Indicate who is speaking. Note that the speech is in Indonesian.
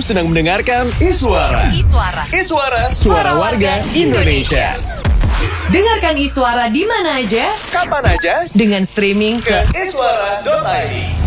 Speaker 1: sedang mendengarkan Iswara. Iswara, suara warga Indonesia.
Speaker 2: Dengarkan Iswara di mana aja,
Speaker 1: Kapan aja
Speaker 2: dengan streaming
Speaker 1: ke iswara.id.